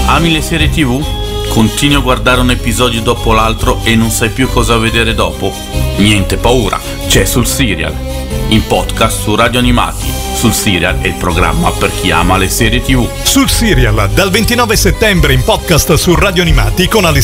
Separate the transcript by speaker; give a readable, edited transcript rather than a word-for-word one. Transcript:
Speaker 1: Ami le serie TV? Continui a guardare un episodio dopo l'altro e non sai più cosa vedere dopo? Niente paura, c'è Sul Serial, in podcast su Radio Animati. Sul Serial è il programma per chi ama le serie TV.
Speaker 2: Sul Serial, dal 29 settembre in podcast su Radio Animati con